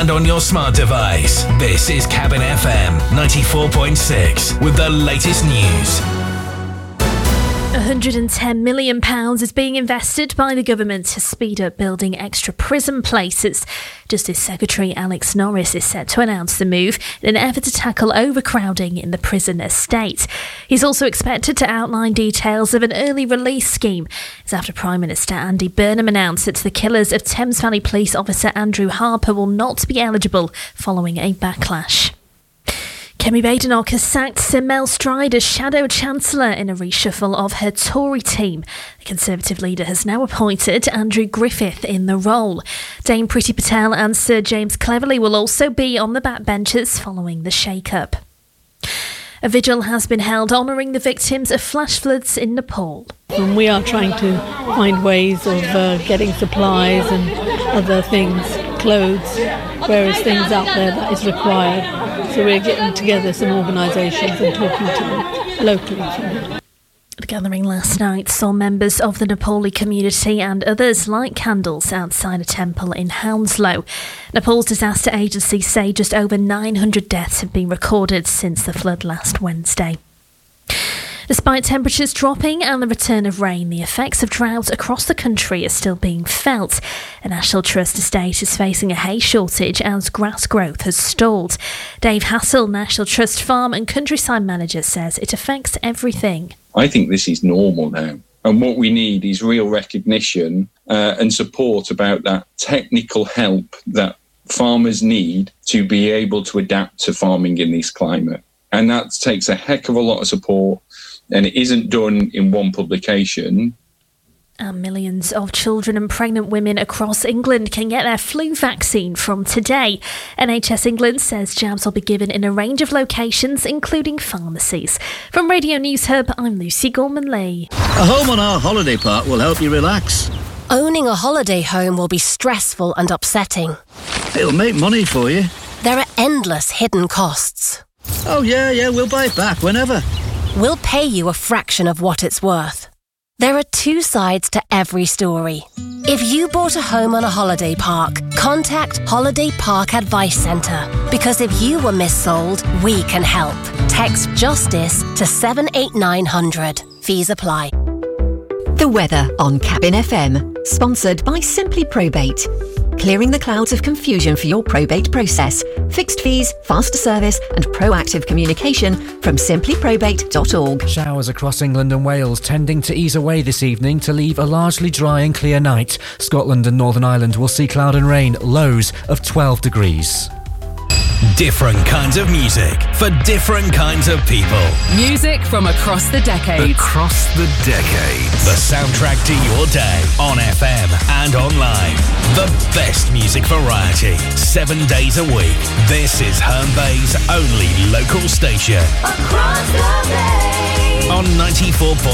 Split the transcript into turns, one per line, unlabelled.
and on your smart device. This is Cabin FM 94.6 with the latest news.
£110 million is being invested by the government to speed up building extra prison places. Justice Secretary Alex Norris is set to announce the move in an effort to tackle overcrowding in the prison estate. He's also expected to outline details of an early release scheme. It's after Prime Minister Andy Burnham announced that the killers of Thames Valley Police officer Andrew Harper will not be eligible following a backlash. Kemi Badenoch has sacked Sir Mel Stride as Shadow Chancellor in a reshuffle of her Tory team. The Conservative leader has now appointed Andrew Griffith in the role. Dame Priti Patel and Sir James Cleverly will also be on the backbenches following the shake-up. A vigil has been held honouring the victims of flash floods in Nepal.
And we are trying to find ways of getting supplies and other things, clothes, various things out there that is required. So we're getting together some organisations and talking to them locally.
The gathering last night saw members of the Nepali community and others light candles outside a temple in Hounslow. Nepal's disaster agency say just over 900 deaths have been recorded since the flood last Wednesday. Despite temperatures dropping and the return of rain, the effects of drought across the country are still being felt. A National Trust estate is facing a hay shortage as grass growth has stalled. Dave Hassel, National Trust Farm and Countryside Manager, says it affects everything.
I think this is normal now. And what we need is real recognition and support about that technical help that farmers need to be able to adapt to farming in this climate. And that takes a heck of a lot of support. And it isn't done in one publication.
And millions of children and pregnant women across England can get their flu vaccine from today. NHS England says jabs will be given in a range of locations, including pharmacies. From Radio News Hub, I'm Lucy Gorman-Lee.
A home on our holiday park will help you relax.
Owning a holiday home will be stressful and upsetting.
It'll make money for you.
There are endless hidden costs.
Oh, yeah, we'll buy it back whenever.
We'll pay you a fraction of what it's worth. There are two sides to every story. If you bought a home on a holiday park, contact Holiday Park Advice Centre. Because if you were missold, we can help. Text JUSTICE to 78900. Fees apply.
The weather on Cabin FM, sponsored by Simply Probate. Clearing the clouds of confusion for your probate process. Fixed fees, faster service and proactive communication from simplyprobate.org.
Showers across England and Wales tending to ease away this evening to leave a largely dry and clear night. Scotland and Northern Ireland will see cloud and rain, lows of 12 degrees.
Different kinds of music for different kinds of people.
Music from across the decades.
Across the decades. The soundtrack to your day on FM and online. The best music variety, 7 days a week. This is Herne Bay's only local station.
Across the bay.
On 94.